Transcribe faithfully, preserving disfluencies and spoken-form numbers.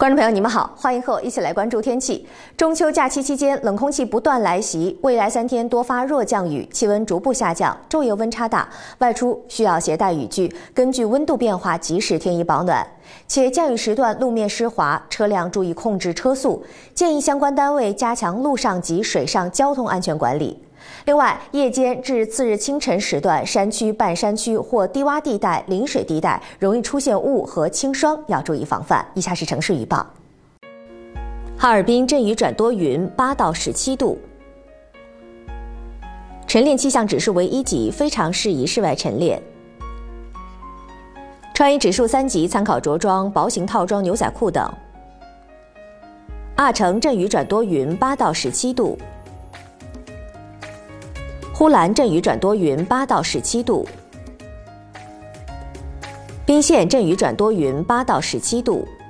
观众朋友，你们好，欢迎和我一起来关注天气。中秋假期期间，冷空气不断来袭，未来三天多发弱降雨，气温逐步下降，昼夜温差大，外出需要携带雨具，根据温度变化及时添衣保暖。且降雨时段路面湿滑，车辆注意控制车速，建议相关单位加强路上及水上交通安全管理。另外，夜间至次日清晨时段，山区、半山区或低洼地带、临水地带容易出现雾和轻霜，要注意防范。以下是城市预报：哈尔滨阵雨转多云，八到十七度；晨练气象指数为一级，非常适宜室外晨练。穿衣指数三级，参考着装薄型套装、牛仔裤等。阿城阵雨转多云，八到十七度。呼兰阵雨转多云，八到十七度；宾县阵雨转多云，八到十七度；